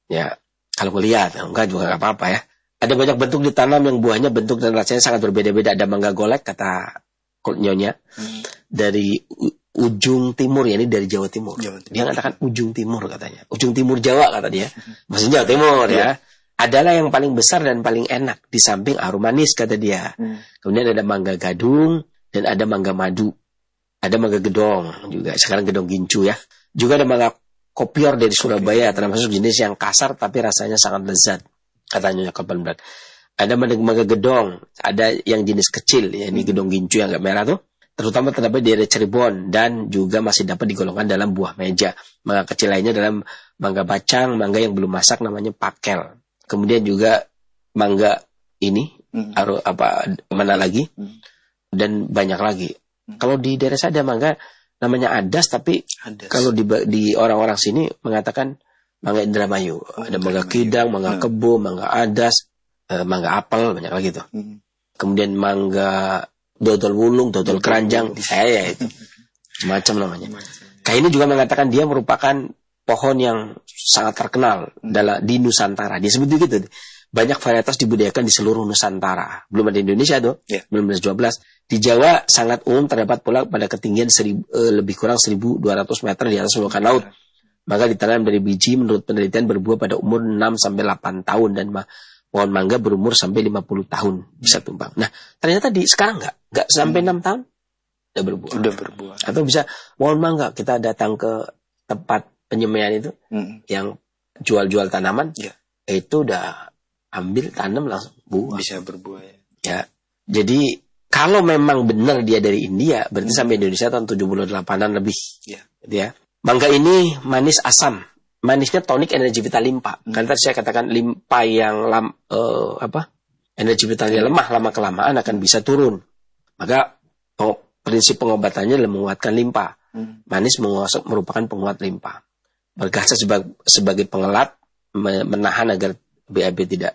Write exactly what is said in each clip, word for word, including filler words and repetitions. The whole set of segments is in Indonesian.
Ya, kalau melihat, enggak juga nggak apa-apa ya. Ada banyak bentuk ditanam yang buahnya bentuk dan rasanya sangat berbeda-beda. Ada mangga golek kata nyonya hmm. dari u- ujung timur, ya ini dari Jawa Timur. Jawa Timur. Dia mengatakan ujung timur katanya. Ujung timur Jawa kata dia. Maksudnya Jawa Timur ya. Adalah yang paling besar dan paling enak di samping harum manis kata dia. Hmm. Kemudian ada mangga gadung dan ada mangga madu. Ada mangga gedong juga. Sekarang gedong gincu ya. Juga ada mangga kopior dari Surabaya, termasuk jenis yang kasar tapi rasanya sangat lezat, katanya kapan berat. Ada mangga gedong, ada yang jenis kecil, ya ini gedong gincu yang agak merah tuh, terutama terdapat di daerah Cirebon dan juga masih dapat digolongkan dalam buah meja. Mangga kecil lainnya dalam mangga bacang, mangga yang belum masak namanya pakel. Kemudian juga mangga ini, hmm. aru, apa mana lagi, hmm. dan banyak lagi. Hmm. Kalau di daerah saya ada mangga namanya adas, tapi adas. Kalau di, di orang-orang sini mengatakan mangga Indramayu. Oh, ada mangga kidang, mangga nah. kebo, mangga adas, eh, mangga apel, banyak lagi tuh. Hmm. Kemudian mangga dodol wulung, dodol, dodol keranjang, di saya itu. Macam namanya. Kayak ini juga mengatakan dia merupakan pohon yang sangat terkenal hmm. dalam di Nusantara. Dia sebut gitu. Banyak varietas dibudidayakan di seluruh Nusantara. Belum ada di Indonesia tuh. Yeah. sembilan belas dua belas. Di Jawa sangat umum terdapat pula pada ketinggian seribu, eh, lebih kurang seribu dua ratus meter di atas permukaan laut. Maka ditanam dari biji menurut penelitian berbuah pada umur enam sampai delapan tahun dan ma- pohon mangga berumur sampai lima puluh tahun bisa tumbang. Nah, ternyata di sekarang enggak, enggak sampai hmm. enam tahun udah berbuah. Udah berbuah. Atau bisa pohon mangga kita datang ke tempat penyemaian itu hmm. yang jual-jual tanaman, yeah. itu udah ambil tanam langsung buah. Bisa berbuah ya. Ya. Jadi kalau memang benar dia dari India, berarti hmm. sampai Indonesia tahun tujuh puluh delapanan lebih. Ya. Gitu ya. Mangga ini manis asam. Manisnya tonik, energi vital limpa. Hmm. Karena tadi saya katakan limpa yang lam, uh, apa? Energi vitalnya lemah, lama kelamaan akan bisa turun. Maka oh, prinsip pengobatannya adalah menguatkan limpa. Hmm. Manis merupakan penguat limpa. Berkasa sebagai, sebagai pengelat, menahan agar B A B tidak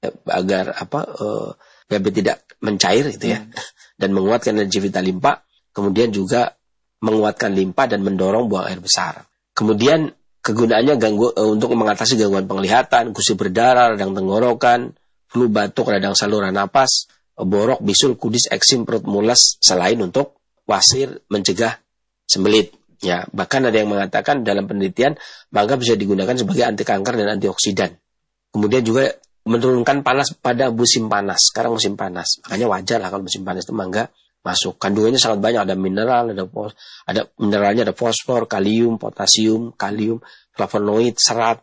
agar apa uh, B A B tidak mencair gitu ya, hmm. dan menguatkan energi vital limpa, kemudian juga menguatkan limpa dan mendorong buang air besar. Kemudian kegunaannya ganggu, uh, untuk mengatasi gangguan penglihatan, gusi berdarah, radang tenggorokan, flu, batuk, radang saluran napas, borok, bisul, kudis, eksim, perut mules, selain untuk wasir, mencegah sembelit. Ya, bahkan ada yang mengatakan dalam penelitian mangga bisa digunakan sebagai anti kanker dan antioksidan. Kemudian juga menurunkan panas pada musim panas. Sekarang musim panas, makanya wajar lah kalau musim panas itu mangga masuk. Kandungannya sangat banyak, ada mineral, ada fos, ada mineralnya, ada fosfor, kalium, potasium, kalium, flavonoid, serat,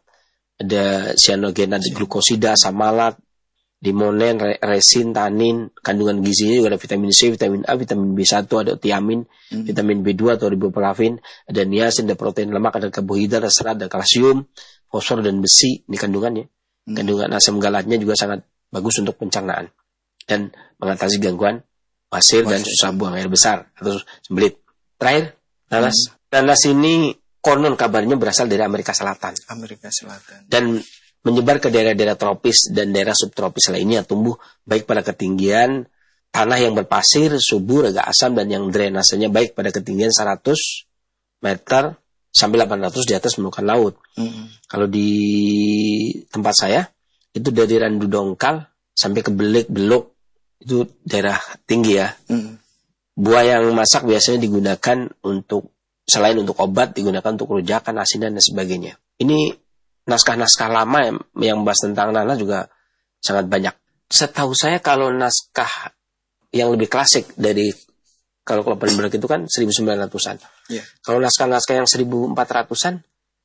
ada cyanogen, ada glukosida, asam malat, limonen, re- resin, tanin. Kandungan gizinya juga ada vitamin C, vitamin A, vitamin B satu, ada tiamin, hmm. vitamin B dua atau riboflavin, ada niacin, ada protein lemak, ada karbohidrat, ada serat, ada kalsium, fosfor dan besi. Ini kandungannya. Hmm. Kandungan asam galatnya juga sangat bagus untuk pencernaan dan mengatasi gangguan wasir dan susah buang air besar atau sembelit. Terakhir, nanas. Hmm. Nanas ini konon kabarnya berasal dari Amerika Selatan. Amerika Selatan. Dan menyebar ke daerah-daerah tropis dan daerah subtropis lainnya, tumbuh baik pada ketinggian tanah yang berpasir, subur, agak asam, dan yang drainasenya baik pada ketinggian seratus meter sampai delapan ratus di atas permukaan laut. Mm-hmm. Kalau di tempat saya itu dari Randu Dongkal sampai ke Belik Beluk itu daerah tinggi ya. Mm-hmm. Buah yang masak biasanya digunakan untuk selain untuk obat digunakan untuk rujakan, asinan dan sebagainya. Ini naskah-naskah lama yang, yang membahas tentang nanas juga sangat banyak. Setahu saya kalau naskah yang lebih klasik dari kalau Klopen Berg itu kan seribu sembilan ratusan. Yeah. Kalau naskah-naskah yang seribu empat ratusan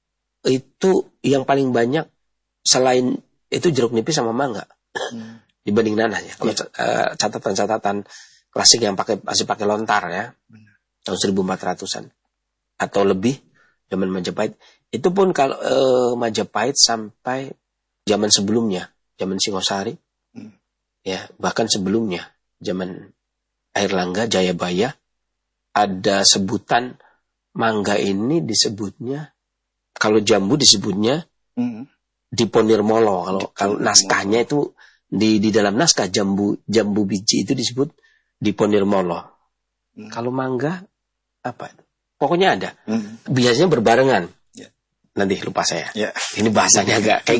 itu yang paling banyak selain itu jeruk nipis sama mangga hmm. dibanding nanas ya. Kalau yeah. uh, catatan-catatan klasik yang pakai masih pakai lontar ya. Benar. Tahun seribu empat ratusan atau lebih zaman Majapahit. Itu pun kalau uh, Majapahit sampai zaman sebelumnya, zaman Singosari. Hmm. Ya, bahkan sebelumnya zaman Airlangga, Jayabaya, ada sebutan mangga ini disebutnya, kalau jambu disebutnya mm-hmm. Diponirmolo. Kalau Diponirmolo. Kalau naskahnya itu di di dalam naskah jambu jambu biji itu disebut Diponirmolo. Mm-hmm. Kalau mangga apa? Pokoknya ada. Mm-hmm. Biasanya berbarengan. Yeah. Nanti lupa saya. Yeah. Ini bahasanya agak kayak